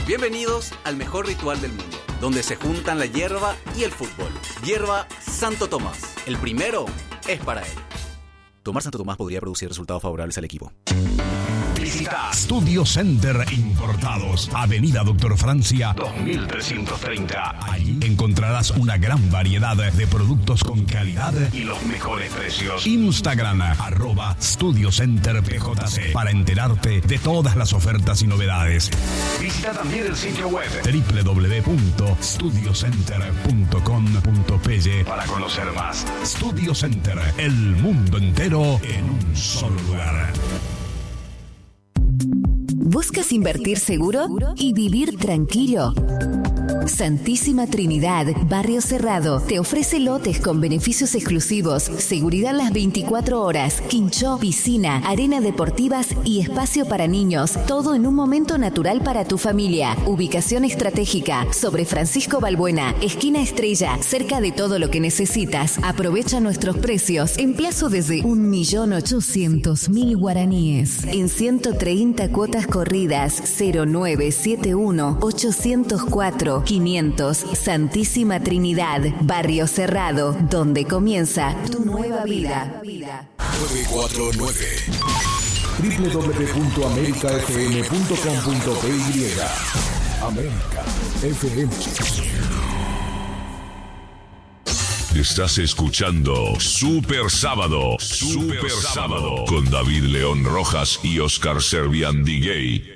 Bienvenidos al mejor ritual del mundo, donde se juntan la hierba y el fútbol. Hierba Santo Tomás. El primero es para él. Tomar Santo Tomás podría producir resultados favorables al equipo. Visita Studio Center Importados, Avenida Doctor Francia 2330. Allí encontrarás una gran variedad de productos con calidad y los mejores precios. Instagram @StudioCenterPJC para enterarte de todas las ofertas y novedades. Visita también el sitio web www.studiocenter.com.py para conocer más. Studio Center, el mundo entero en un solo lugar. ¿Buscas invertir seguro y vivir tranquilo? Santísima Trinidad, Barrio Cerrado, te ofrece lotes con beneficios exclusivos, seguridad las 24 horas, quinchó, piscina, arena deportivas y espacio para niños, todo en un momento natural para tu familia. Ubicación estratégica, sobre Francisco Balbuena, esquina Estrella, cerca de todo lo que necesitas. Aprovecha nuestros precios en plazo desde 1.800.000 guaraníes, en 130 cuotas corridas. 0971 804 500. Santísima Trinidad, Barrio Cerrado, donde comienza tu nueva vida. 949 www.americafm.com.py. América FM. Estás escuchando Super Sábado. Super Sábado con David León Rojas y Oscar Servián DJ.